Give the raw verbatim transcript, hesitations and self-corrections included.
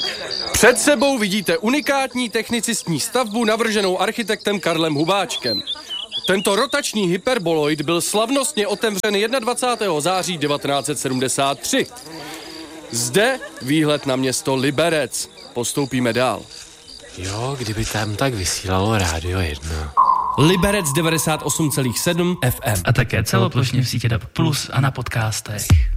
Před sebou vidíte unikátní technicistní stavbu navrženou architektem Karlem Hubáčkem. Tento rotační hyperboloid byl slavnostně otevřen dvacátého prvního září devatenáct set sedmdesát tři. Zde výhled na město Liberec. Postoupíme dál. Jo, kdyby tam tak vysílalo Rádio jedna. Liberec devadesát osm celá sedm F M. A také celoplošně v sítě D A B plus a na podcastech.